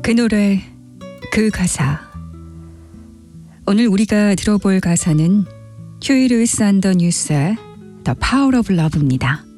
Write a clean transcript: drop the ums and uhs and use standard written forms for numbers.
그 노래, 그 가사. 오늘 우리가 들어볼 가사는 휴이 루이스 앤더 뉴스의 The Power of Love입니다.